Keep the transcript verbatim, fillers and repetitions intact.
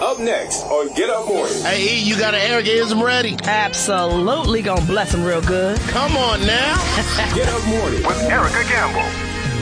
Up next on Get Up Morning. Hey, E, you got an ergoism ready? Absolutely gonna bless him real good. Come on now. Get Up Morning with Erica Campbell.